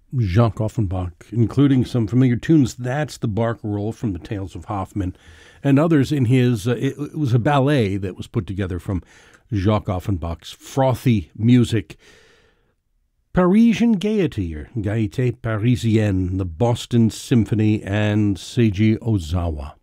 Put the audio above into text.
Jacques Offenbach, including some familiar tunes. That's the Barcarolle from the Tales of Hoffmann, and others in his. It was a ballet that was put together from Jacques Offenbach's frothy music. Parisian Gaiety, or Gaieté Parisienne, the Boston Symphony, and Seiji Ozawa.